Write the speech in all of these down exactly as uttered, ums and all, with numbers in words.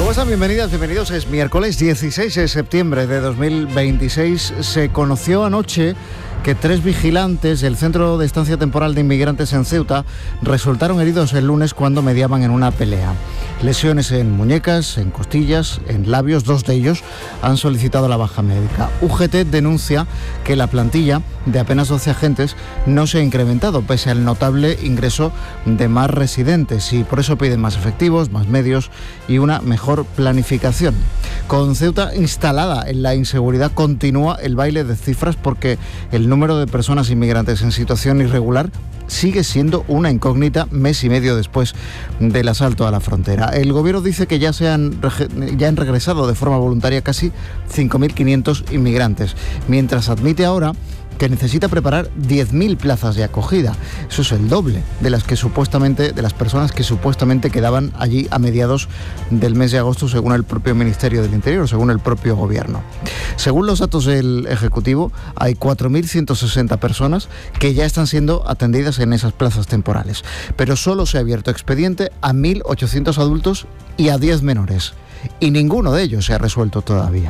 ¿Cómo están? Bienvenidas, bienvenidos. Es miércoles dieciséis de septiembre de dos mil veintiséis. Se conoció anoche que tres vigilantes del Centro de Estancia Temporal de Inmigrantes en Ceuta resultaron heridos el lunes cuando mediaban en una pelea. Lesiones en muñecas, en costillas, en labios. Dos de ellos han solicitado la baja médica. U G T denuncia que la plantilla de apenas doce agentes no se ha incrementado pese al notable ingreso de más residentes, y por eso piden más efectivos, más medios y una mejor planificación. Con Ceuta instalada en la inseguridad, continúa el baile de cifras porque el número de personas inmigrantes en situación irregular sigue siendo una incógnita mes y medio después del asalto a la frontera. El gobierno dice que ya, se han, ya han regresado de forma voluntaria casi cinco mil quinientos inmigrantes, mientras admite ahora que necesita preparar diez mil plazas de acogida. Eso es el doble de las que supuestamente, de las personas que supuestamente quedaban allí a mediados del mes de agosto, según el propio Ministerio del Interior, según el propio gobierno. Según los datos del Ejecutivo, hay cuatro mil ciento sesenta personas que ya están siendo atendidas en esas plazas temporales, pero solo se ha abierto expediente a mil ochocientos adultos y a diez menores, y ninguno de ellos se ha resuelto todavía.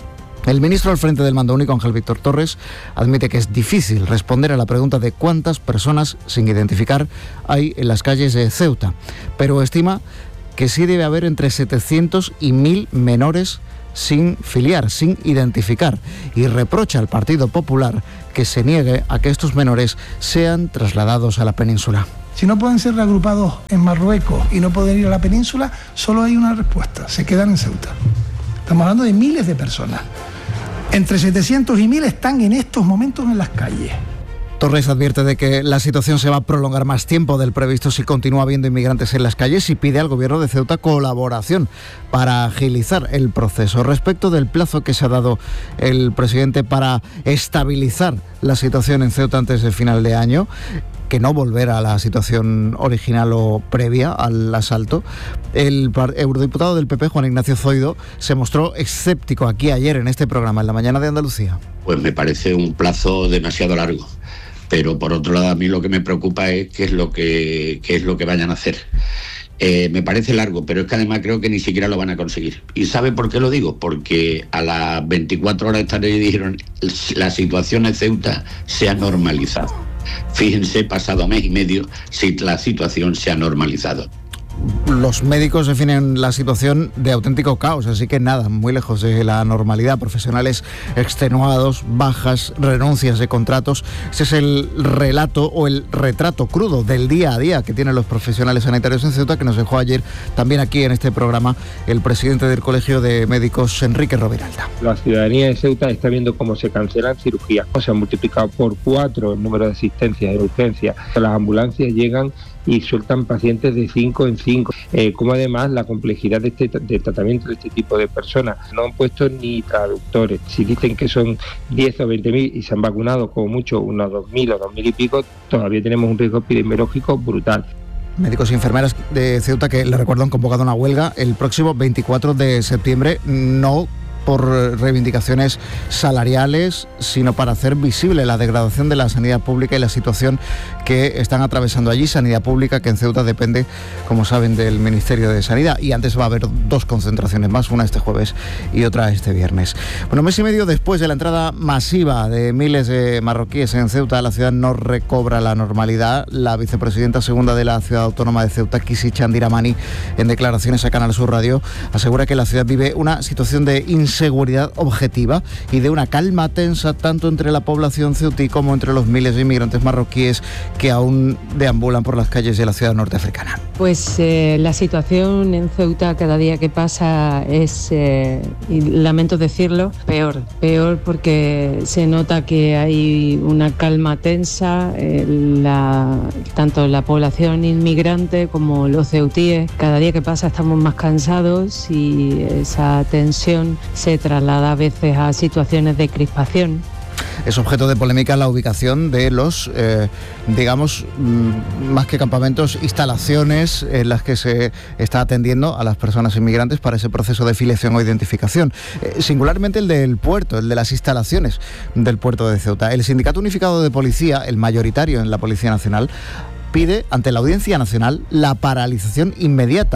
El ministro al frente del Mando Único, Ángel Víctor Torres, admite que es difícil responder a la pregunta de cuántas personas sin identificar hay en las calles de Ceuta, pero estima que sí debe haber entre setecientos y mil menores sin filiar, sin identificar, y reprocha al Partido Popular que se niegue a que estos menores sean trasladados a la península. Si no pueden ser reagrupados en Marruecos y no pueden ir a la península, solo hay una respuesta: se quedan en Ceuta. Estamos hablando de miles de personas. Entre setecientos y mil están en estos momentos en las calles. Torres advierte de que la situación se va a prolongar más tiempo del previsto si continúa habiendo inmigrantes en las calles, y pide al gobierno de Ceuta colaboración para agilizar el proceso. Respecto del plazo que se ha dado el presidente para estabilizar la situación en Ceuta antes del final de año, que no volver a la situación original o previa al asalto, el eurodiputado del P P, Juan Ignacio Zoido, se mostró escéptico aquí ayer en este programa, en La Mañana de Andalucía. Pues me parece un plazo demasiado largo, pero por otro lado a mí lo que me preocupa es qué es lo que, qué es lo que vayan a hacer. Eh, me parece largo, pero es que además creo que ni siquiera lo van a conseguir. ¿Y sabe por qué lo digo? Porque a las veinticuatro horas de estar ahí dijeron: la situación en Ceuta se ha normalizado. Fíjense, pasado mes y medio, si la situación se ha normalizado. Los médicos definen la situación de auténtico caos, así que nada, muy lejos de la normalidad. Profesionales extenuados, bajas, renuncias de contratos. Ese es el relato o el retrato crudo del día a día que tienen los profesionales sanitarios en Ceuta, que nos dejó ayer también aquí en este programa el presidente del Colegio de Médicos, Enrique Roviralta. La ciudadanía de Ceuta está viendo cómo se cancelan cirugías. Se ha multiplicado por cuatro el número de asistencias de urgencia. Las ambulancias llegan y sueltan pacientes de cinco en cinco, eh, como además la complejidad de este de tratamiento de este tipo de personas. No han puesto ni traductores. Si dicen que son diez o veinte mil y se han vacunado como mucho unos dos mil o dos mil y pico, todavía tenemos un riesgo epidemiológico brutal. Médicos y enfermeras de Ceuta que, le recuerdo, han convocado una huelga el próximo veinticuatro de septiembre, no por reivindicaciones salariales, sino para hacer visible la degradación de la sanidad pública y la situación que están atravesando allí. Sanidad pública que en Ceuta depende, como saben, del Ministerio de Sanidad. Y antes va a haber dos concentraciones más, una este jueves y otra este viernes. Bueno, mes y medio después de la entrada masiva de miles de marroquíes en Ceuta, la ciudad no recobra la normalidad. La vicepresidenta segunda de la ciudad autónoma de Ceuta, Kisi Chandiramani, en declaraciones a Canal Sur Radio, asegura que la ciudad vive una situación de inseguridad seguridad objetiva y de una calma tensa tanto entre la población ceutí como entre los miles de inmigrantes marroquíes que aún deambulan por las calles de la ciudad norteafricana. Pues eh, la situación en Ceuta cada día que pasa es, eh, y lamento decirlo, peor, peor porque se nota que hay una calma tensa, eh, la, tanto la población inmigrante como los ceutíes. Cada día que pasa estamos más cansados y esa tensión se traslada a veces a situaciones de crispación. Es objeto de polémica la ubicación de los, eh, digamos, más que campamentos, instalaciones en las que se está atendiendo a las personas inmigrantes para ese proceso de filiación o identificación. Eh, singularmente el del puerto, el de las instalaciones del puerto de Ceuta. El Sindicato Unificado de Policía, el mayoritario en la Policía Nacional, pide ante la Audiencia Nacional la paralización inmediata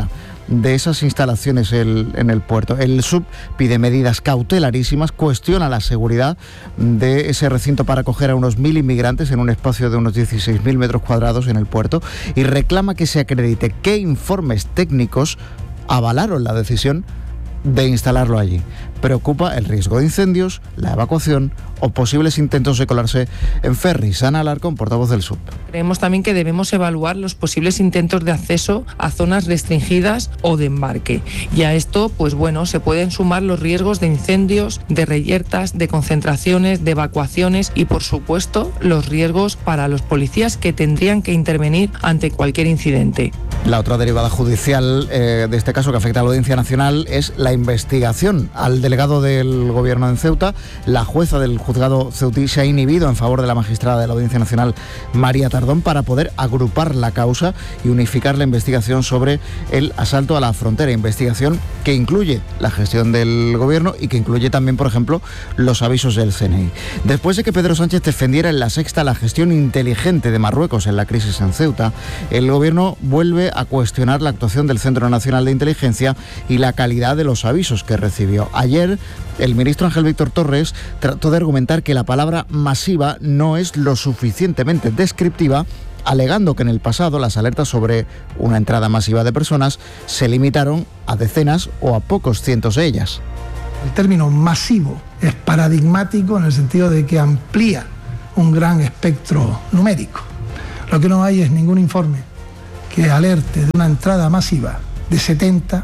de esas instalaciones el, en el puerto. El S U P pide medidas cautelarísimas, cuestiona la seguridad de ese recinto para acoger a unos mil inmigrantes en un espacio de unos dieciséis mil metros cuadrados en el puerto y reclama que se acredite qué informes técnicos avalaron la decisión de instalarlo allí. Preocupa el riesgo de incendios, la evacuación o posibles intentos de colarse en ferries. Ana Alarcón, portavoz del S U P. Creemos también que debemos evaluar los posibles intentos de acceso a zonas restringidas o de embarque. Y a esto, pues bueno, se pueden sumar los riesgos de incendios, de reyertas, de concentraciones, de evacuaciones y, por supuesto, los riesgos para los policías que tendrían que intervenir ante cualquier incidente. La otra derivada judicial eh, de este caso que afecta a la Audiencia Nacional es la investigación al delegado del Gobierno en Ceuta. La jueza del juzgado ceutí se ha inhibido en favor de la magistrada de la Audiencia Nacional, María Tardón, para poder agrupar la causa y unificar la investigación sobre el asalto a la frontera. Investigación que incluye la gestión del Gobierno y que incluye también, por ejemplo, los avisos del C N I. Después de que Pedro Sánchez defendiera en La Sexta la gestión inteligente de Marruecos en la crisis en Ceuta, el Gobierno vuelve a cuestionar la actuación del Centro Nacional de Inteligencia y la calidad de los avisos que recibió. Ayer, el ministro Ángel Víctor Torres trató de argumentar que la palabra masiva no es lo suficientemente descriptiva, alegando que en el pasado las alertas sobre una entrada masiva de personas se limitaron a decenas o a pocos cientos de ellas. El término masivo es paradigmático en el sentido de que amplía un gran espectro numérico. Lo que no hay es ningún informe que alerte de una entrada masiva de setenta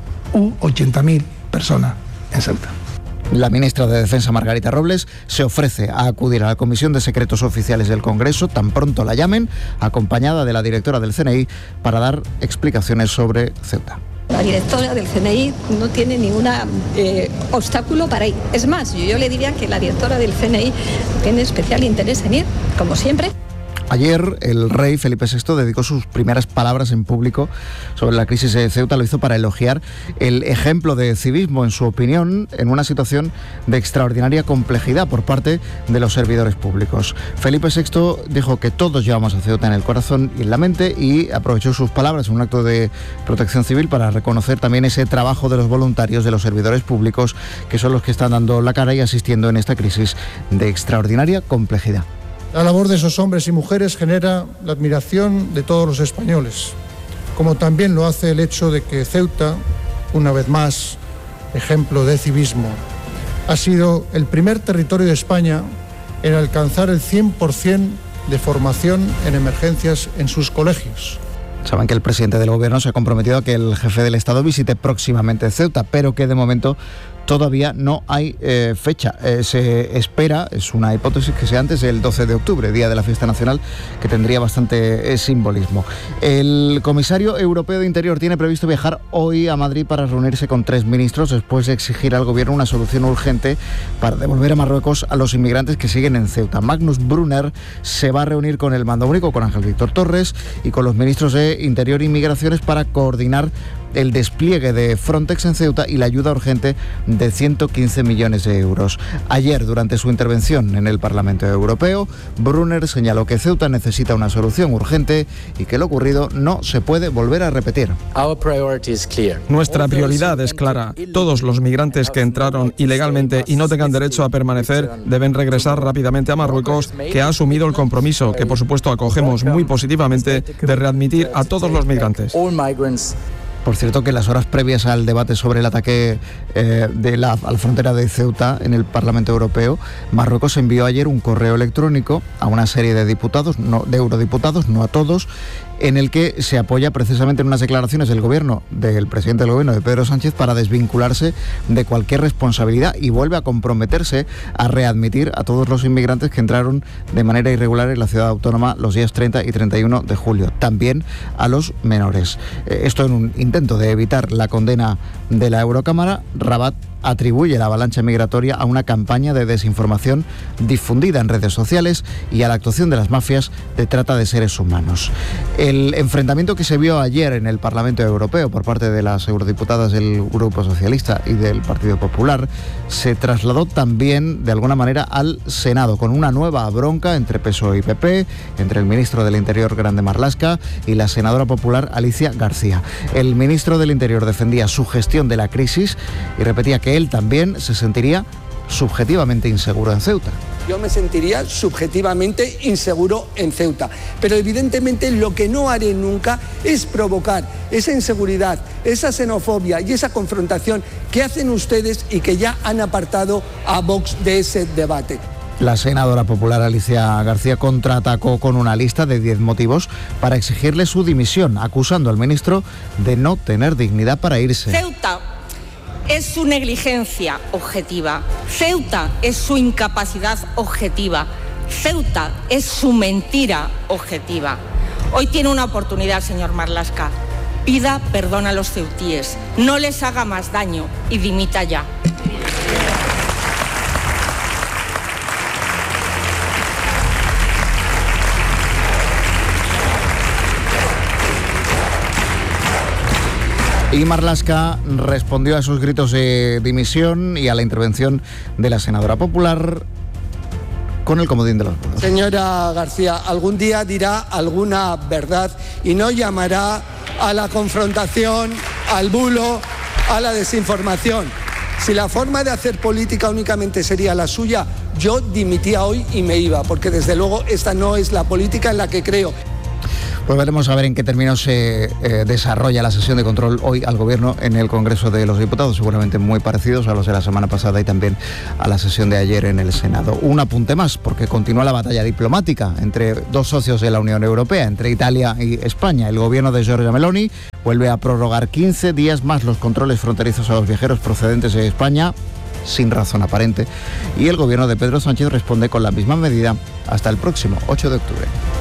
u ochenta mil personas en Ceuta. La ministra de Defensa, Margarita Robles, se ofrece a acudir a la Comisión de Secretos Oficiales del Congreso, tan pronto la llamen, acompañada de la directora del C N I, para dar explicaciones sobre Ceuta. La directora del C N I no tiene ningún eh, obstáculo para ir. Es más, yo, yo le diría que la directora del C N I tiene especial interés en ir, como siempre. Ayer el rey Felipe sexto dedicó sus primeras palabras en público sobre la crisis de Ceuta. Lo hizo para elogiar el ejemplo de civismo, en su opinión, en una situación de extraordinaria complejidad por parte de los servidores públicos. Felipe sexto dijo que todos llevamos a Ceuta en el corazón y en la mente y aprovechó sus palabras en un acto de protección civil para reconocer también ese trabajo de los voluntarios, de los servidores públicos, que son los que están dando la cara y asistiendo en esta crisis de extraordinaria complejidad. La labor de esos hombres y mujeres genera la admiración de todos los españoles, como también lo hace el hecho de que Ceuta, una vez más, ejemplo de civismo, ha sido el primer territorio de España en alcanzar el cien por ciento de formación en emergencias en sus colegios. Saben que el presidente del Gobierno se ha comprometido a que el jefe del Estado visite próximamente Ceuta, pero que de momento todavía no hay eh, fecha. Eh, se espera, es una hipótesis, que sea antes del doce de octubre, día de la fiesta nacional, que tendría bastante eh, simbolismo. El comisario europeo de Interior tiene previsto viajar hoy a Madrid para reunirse con tres ministros después de exigir al Gobierno una solución urgente para devolver a Marruecos a los inmigrantes que siguen en Ceuta. Magnus Brunner se va a reunir con el mando único, con Ángel Víctor Torres y con los ministros de Interior y Migraciones para coordinar el despliegue de Frontex en Ceuta y la ayuda urgente de ciento quince millones de euros. Ayer, durante su intervención en el Parlamento Europeo, Brunner señaló que Ceuta necesita una solución urgente y que lo ocurrido no se puede volver a repetir. Nuestra prioridad es clara. Todos los migrantes que entraron ilegalmente y no tengan derecho a permanecer deben regresar rápidamente a Marruecos, que ha asumido el compromiso, que por supuesto acogemos muy positivamente, de readmitir a todos los migrantes. Por cierto, que en las horas previas al debate sobre el ataque eh, de la, a la frontera de Ceuta en el Parlamento Europeo, Marruecos envió ayer un correo electrónico a una serie de diputados, no, de eurodiputados, no a todos, en el que se apoya precisamente en unas declaraciones del gobierno, del presidente del gobierno, de Pedro Sánchez, para desvincularse de cualquier responsabilidad y vuelve a comprometerse a readmitir a todos los inmigrantes que entraron de manera irregular en la ciudad autónoma los días treinta y treinta y uno de julio, también a los menores. Eh, esto en un intento de evitar la condena de la Eurocámara. Rabat atribuye la avalancha migratoria a una campaña de desinformación difundida en redes sociales y a la actuación de las mafias de trata de seres humanos. El enfrentamiento que se vio ayer en el Parlamento Europeo por parte de las eurodiputadas del Grupo Socialista y del Partido Popular se trasladó también de alguna manera al Senado, con una nueva bronca entre P S O E y P P, entre el ministro del Interior Grande Marlaska y la senadora popular Alicia García. El ministro del Interior defendía su gestión de la crisis y repetía que él también se sentiría subjetivamente inseguro en Ceuta. Yo me sentiría subjetivamente inseguro en Ceuta, pero evidentemente lo que no haré nunca es provocar esa inseguridad, esa xenofobia y esa confrontación que hacen ustedes y que ya han apartado a Vox de ese debate. La senadora popular Alicia García contraatacó con una lista de diez motivos para exigirle su dimisión, acusando al ministro de no tener dignidad para irse. Ceuta es su negligencia objetiva, Ceuta es su incapacidad objetiva, Ceuta es su mentira objetiva. Hoy tiene una oportunidad, señor Marlaska. Pida perdón a los ceutíes, no les haga más daño y dimita ya. Y Marlaska respondió a esos gritos de dimisión y a la intervención de la senadora popular con el comodín de los votos. Señora García, algún día dirá alguna verdad y no llamará a la confrontación, al bulo, a la desinformación. Si la forma de hacer política únicamente sería la suya, yo dimitía hoy y me iba, porque desde luego esta no es la política en la que creo. Pues veremos a ver en qué términos se eh, desarrolla la sesión de control hoy al Gobierno en el Congreso de los Diputados, seguramente muy parecidos a los de la semana pasada y también a la sesión de ayer en el Senado. Un apunte más, porque continúa la batalla diplomática entre dos socios de la Unión Europea, entre Italia y España. El Gobierno de Giorgia Meloni vuelve a prorrogar quince días más los controles fronterizos a los viajeros procedentes de España, sin razón aparente, y el Gobierno de Pedro Sánchez responde con la misma medida hasta el próximo ocho de octubre.